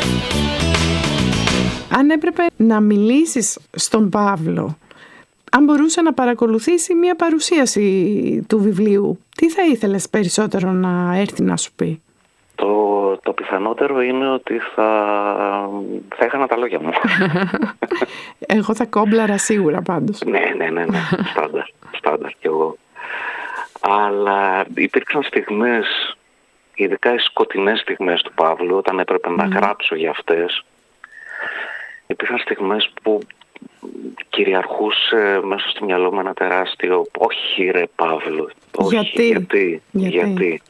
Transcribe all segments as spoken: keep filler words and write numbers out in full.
Αν έπρεπε να μιλήσεις στον Παύλο, αν μπορούσε να παρακολουθήσει μια παρουσίαση του βιβλίου, τι θα ήθελες περισσότερο να έρθει να σου πει? Το, το πιθανότερο είναι ότι θα, θα έχανα τα λόγια μου. Εγώ θα κόμπλαρα σίγουρα πάντως. Ναι, ναι, ναι, ναι. Στάνταρ, στάνταρ κι εγώ. Αλλά υπήρξαν στιγμές, ειδικά οι σκοτεινές στιγμές του Παύλου, όταν έπρεπε mm. να γράψω για αυτές. Υπήρχαν στιγμές που κυριαρχούσε μέσα στο μυαλό μου ένα τεράστιο «Όχι ρε Παύλο, όχι, γιατί, γιατί, γιατί». γιατί.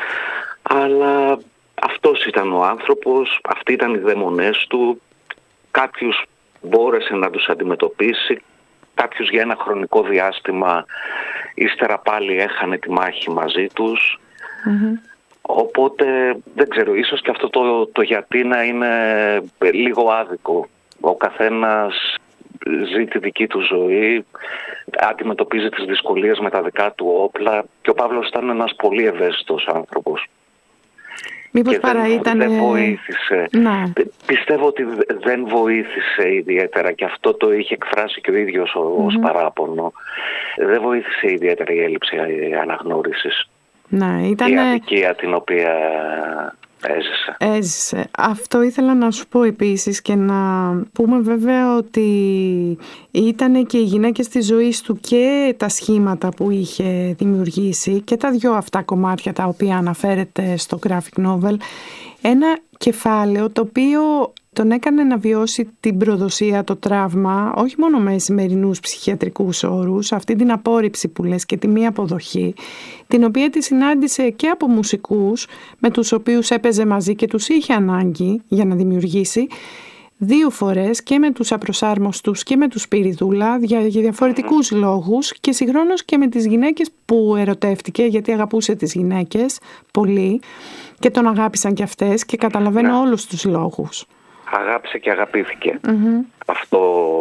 Αλλά αυτός ήταν ο άνθρωπος, αυτοί ήταν οι δαίμονές του, κάποιους μπόρεσε να τους αντιμετωπίσει, κάποιους για ένα χρονικό διάστημα, ύστερα πάλι έχανε τη μάχη μαζί τους. Mm-hmm. Οπότε δεν ξέρω, ίσως και αυτό το, το γιατί να είναι λίγο άδικο. Ο καθένας ζει τη δική του ζωή, αντιμετωπίζει τις δυσκολίες με τα δικά του όπλα και ο Παύλος ήταν ένας πολύ ευαίσθητος άνθρωπος. Μήπως και παρά δεν, ήταν... δεν βοήθησε. Ναι. Πιστεύω ότι δεν βοήθησε ιδιαίτερα και αυτό το είχε εκφράσει και ο ίδιος mm-hmm. ως παράπονο. Δεν βοήθησε ιδιαίτερα η έλλειψη αναγνώρισης. Ναι, ήταν... Η αδικία την οποία έζησε. Έζησε. Αυτό ήθελα να σου πω επίσης και να πούμε βέβαια ότι ήταν και οι γυναίκες της ζωής του και τα σχήματα που είχε δημιουργήσει και τα δυο αυτά κομμάτια τα οποία αναφέρεται στο graphic novel, ένα κεφάλαιο το οποίο τον έκανε να βιώσει την προδοσία, το τραύμα, όχι μόνο με σημερινούς ψυχιατρικούς όρους, αυτή την απόρριψη που λες και τη μη αποδοχή, την οποία τη συνάντησε και από μουσικούς με τους οποίους έπαιζε μαζί και τους είχε ανάγκη για να δημιουργήσει, δύο φορές και με τους απροσάρμοστους και με τους Σπυριδούλα για, για διαφορετικούς mm-hmm. λόγους και συγχρόνως και με τις γυναίκες που ερωτεύτηκε, γιατί αγαπούσε τις γυναίκες πολύ και τον αγάπησαν και αυτές και καταλαβαίνω ναι. όλους τους λόγους. Αγάπησε και αγαπήθηκε. Mm-hmm. Αυτό,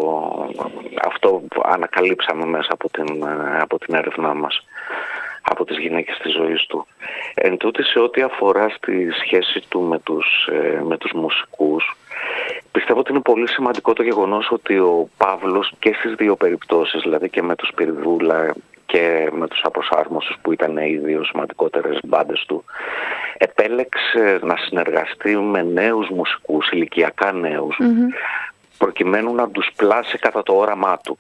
αυτό ανακαλύψαμε μέσα από την, από την έρευνά μας, από τις γυναίκες της ζωής του. Εν τούτη, σε ό,τι αφορά στη σχέση του με τους, με τους μουσικούς, πιστεύω ότι είναι πολύ σημαντικό το γεγονός ότι ο Παύλος και στις δύο περιπτώσεις, δηλαδή και με τους Σπυριδούλα και με τους Απροσάρμοστους που ήταν οι δύο σημαντικότερες μπάντες του, επέλεξε να συνεργαστεί με νέους μουσικούς, ηλικιακά νέους, mm-hmm. προκειμένου να τους πλάσει κατά το όραμά του.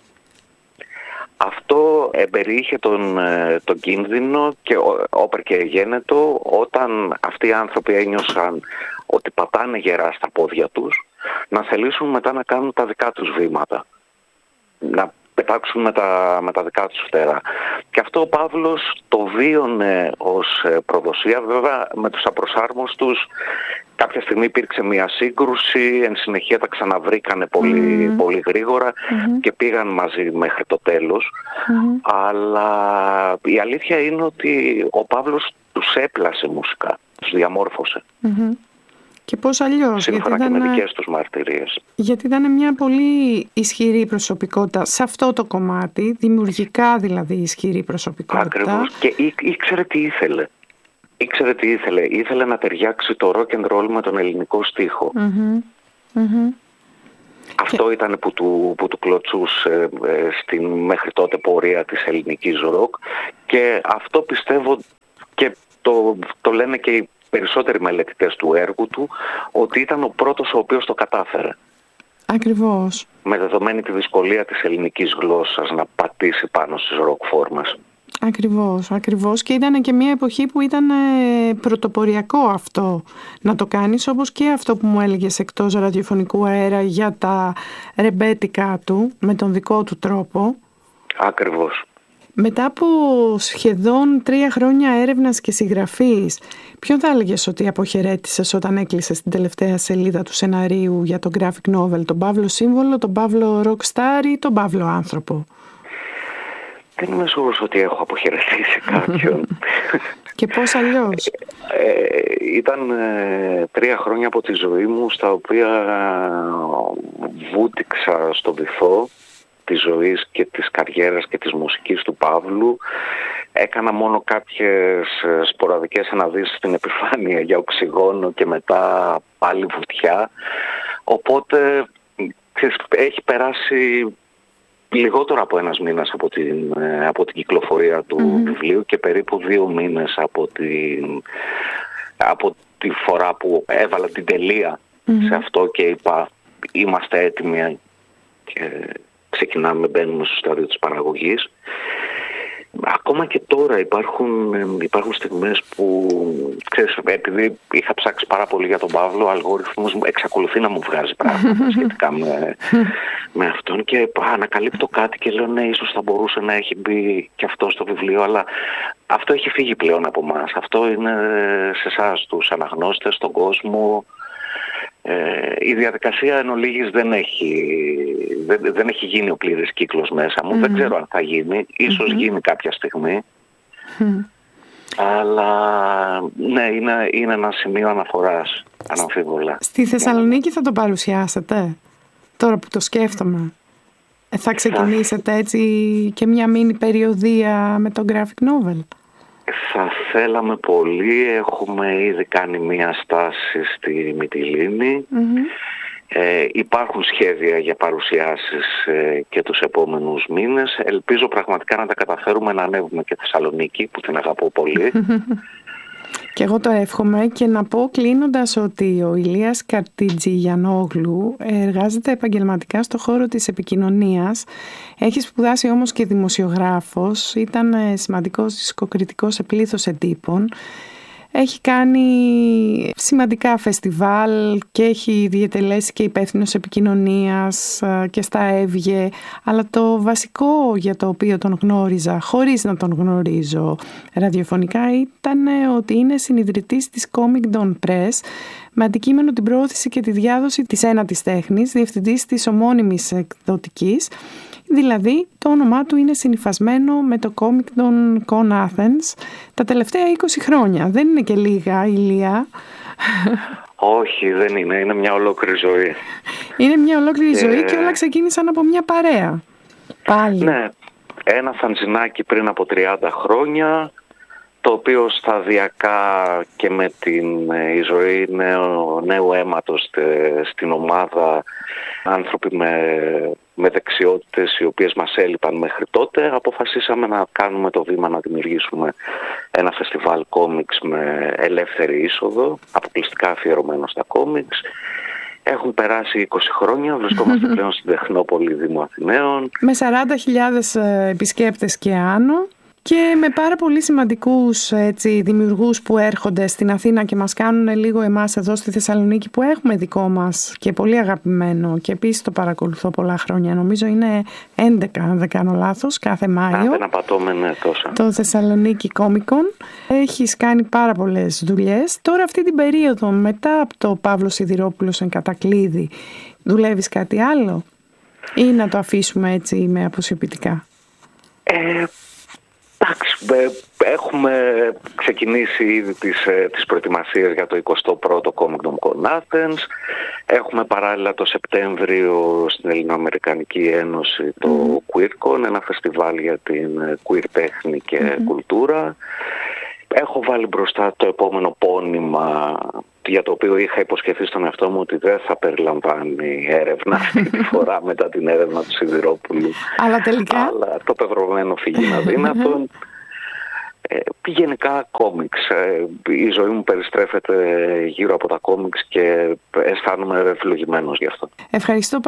Αυτό εμπεριείχε τον, τον κίνδυνο και όπερ και γένετο όταν αυτοί οι άνθρωποι ένιωσαν ότι πατάνε γερά στα πόδια τους, να θελήσουν μετά να κάνουν τα δικά τους βήματα, να πετάξουν με τα, με τα δικά τους φτερά. Και αυτό ο Παύλος το βίωνε ως προδοσία. Βέβαια με τους Απροσάρμοστους κάποια στιγμή υπήρξε μια σύγκρουση, εν συνεχεία τα ξαναβρήκανε πολύ, mm. πολύ γρήγορα mm-hmm. και πήγαν μαζί μέχρι το τέλος. Mm-hmm. Αλλά η αλήθεια είναι ότι ο Παύλος τους έπλασε μουσικά, τους διαμόρφωσε. Mm-hmm. Και πώς αλλιώς? Σύμφωνα γιατί και ήταν, με δικές τους μαρτυρίες. Γιατί ήταν μια πολύ ισχυρή προσωπικότητα σε αυτό το κομμάτι, δημιουργικά δηλαδή ισχυρή προσωπικότητα. Ακριβώς. Και ή, ήξερε τι ήθελε. Ήξερε τι ήθελε. Ήθελε να ταιριάξει το rock and roll με τον ελληνικό στίχο. Mm-hmm. Mm-hmm. Αυτό και... ήταν που του, που του κλωτσούσε ε, στην μέχρι τότε πορεία της ελληνικής rock και αυτό πιστεύω και το, το λένε και οι περισσότεροι μελετητές του έργου του, ότι ήταν ο πρώτος ο οποίος το κατάφερε. Ακριβώς. Με δεδομένη τη δυσκολία της ελληνικής γλώσσας να πατήσει πάνω στις ροκ φόρμες. Ακριβώς, ακριβώς. Και ήταν και μια εποχή που ήταν πρωτοποριακό αυτό να το κάνεις, όπως και αυτό που μου έλεγες εκτός ραδιοφωνικού αέρα για τα ρεμπέτικα του, με τον δικό του τρόπο. Ακριβώς. Μετά από σχεδόν τρία χρόνια έρευνας και συγγραφής, ποιον θα έλεγες ότι αποχαιρέτησες όταν έκλεισες την τελευταία σελίδα του σεναρίου για το graphic novel? Τον Παύλο Σύμβολο, τον Παύλο Rockstar ή τον Παύλο Άνθρωπο? Δεν είμαι σίγουρος ότι έχω αποχαιρετήσει κάποιον. Και πώς αλλιώς? Ε, ήταν ε, τρία χρόνια από τη ζωή μου στα οποία βούτυξα στο βυθό, της ζωής και της καριέρας και της μουσικής του Παύλου. Έκανα μόνο κάποιες σποραδικές αναδύσεις στην επιφάνεια για οξυγόνο και μετά πάλι βουτιά. Οπότε έχει περάσει λιγότερο από ένας μήνας από την, από την κυκλοφορία του mm-hmm. βιβλίου και περίπου δύο μήνες από, την, από τη φορά που έβαλα την τελεία mm-hmm. σε αυτό και είπα είμαστε έτοιμοι και ξεκινάμε, μπαίνουμε στο στάδιο της παραγωγής. Ακόμα και τώρα υπάρχουν, υπάρχουν στιγμές που, ξέρεις, επειδή είχα ψάξει πάρα πολύ για τον Παύλο, ο αλγόριθμος μου εξακολουθεί να μου βγάζει πράγματα σχετικά με, με αυτόν και α, ανακαλύπτω κάτι και λέω ναι, ίσως θα μπορούσε να έχει μπει και αυτό στο βιβλίο, αλλά αυτό έχει φύγει πλέον από μας. Αυτό είναι σε εσάς, τους αναγνώστες, στον κόσμο. Ε, η διαδικασία εν ολίγης δεν έχει, δεν, δεν έχει γίνει ο πλήρης κύκλος μέσα μου. Mm. Δεν ξέρω αν θα γίνει. Ίσως mm-hmm. γίνει κάποια στιγμή. Mm. Αλλά ναι, είναι, είναι ένα σημείο αναφοράς, αναμφίβολα. Στη Θεσσαλονίκη θα το παρουσιάσετε, τώρα που το σκέφτομαι? Θα ξεκινήσετε έτσι και μια μίνι περιοδία με το graphic novel? Θα θέλαμε πολύ. Έχουμε ήδη κάνει μία στάση στη Μυτιλήνη. Mm-hmm. Ε, υπάρχουν σχέδια για παρουσιάσεις ε, και τους επόμενους μήνες. Ελπίζω πραγματικά να τα καταφέρουμε να ανέβουμε και Θεσσαλονίκη, που την αγαπώ πολύ. Και εγώ το εύχομαι, και να πω κλείνοντας ότι ο Ηλίας Καρτιτζηγιανόγλου εργάζεται επαγγελματικά στο χώρο της επικοινωνίας. Έχει σπουδάσει όμως και δημοσιογράφος, ήταν σημαντικός δισκοκριτικός σε πλήθος εντύπων. Έχει κάνει σημαντικά φεστιβάλ και έχει διετελέσει και υπεύθυνος επικοινωνίας και στα Εύγε, αλλά το βασικό για το οποίο τον γνώριζα, χωρίς να τον γνωρίζω ραδιοφωνικά, ήταν ότι είναι συνιδρυτής της Comic Don Press, με αντικείμενο την προώθηση και τη διάδοση της ένατης τέχνης, διευθυντής της ομώνυμης εκδοτικής. Δηλαδή, το όνομά του είναι συνυφασμένο με το Comic Don Con Athens τα τελευταία είκοσι χρόνια. Δεν είναι και λίγα, Ηλία? Όχι, δεν είναι. Είναι μια ολόκληρη ζωή. Είναι μια ολόκληρη και... ζωή και όλα ξεκίνησαν από μια παρέα. Πάλι. Ναι, ένα φανζινάκι πριν από τριάντα χρόνια, το οποίο σταδιακά και με την εισρωή νέου, νέου αίματος στην ομάδα, άνθρωποι με, με δεξιότητες οι οποίες μας έλειπαν μέχρι τότε, αποφασίσαμε να κάνουμε το βήμα να δημιουργήσουμε ένα φεστιβάλ κόμιξ με ελεύθερη είσοδο, αποκλειστικά αφιερωμένο στα κόμιξ. Έχουν περάσει είκοσι χρόνια, βρισκόμαστε πλέον στην Τεχνόπολη Δήμου Αθηναίων. Με σαράντα χιλιάδες επισκέπτες και άνω. Και με πάρα πολύ σημαντικούς έτσι, δημιουργούς που έρχονται στην Αθήνα και μας κάνουν λίγο εμάς εδώ στη Θεσσαλονίκη, που έχουμε δικό μας και πολύ αγαπημένο, και επίσης το παρακολουθώ πολλά χρόνια. Νομίζω είναι έντεκα, αν δεν κάνω λάθος, κάθε Μάιο. Αν δεν απατώμε, ναι, τόσα. Το Θεσσαλονίκη Comic Con. Έχεις κάνει πάρα πολλές δουλειές. Τώρα αυτή την περίοδο, μετά από το Παύλο Σιδηρόπουλος εν κατακλείδη, δουλεύεις κάτι άλλο ή να το αφήσουμε έτσι με αποσιοποιητικά? Ε... Εντάξει, έχουμε ξεκινήσει ήδη τις, τις προετοιμασίες για το εικοστό πρώτο Comic Con Con Athens. Έχουμε παράλληλα το Σεπτέμβριο στην Ελληνοαμερικανική Ένωση το mm. QueerCon, ένα φεστιβάλ για την queer τέχνη και mm-hmm. κουλτούρα. Έχω βάλει μπροστά το επόμενο πόνημα, για το οποίο είχα υποσχεθεί στον εαυτό μου ότι δεν θα περιλαμβάνει έρευνα αυτή τη φορά μετά την έρευνα του Σιδηρόπουλου. Αλλά τελικά. Αλλά το πεδρωμένο φυγήν αδύνατον. ε, γενικά κόμιξ. Ε, η ζωή μου περιστρέφεται γύρω από τα κόμιξ και αισθάνομαι ευλογημένος γι' αυτό. Ευχαριστώ.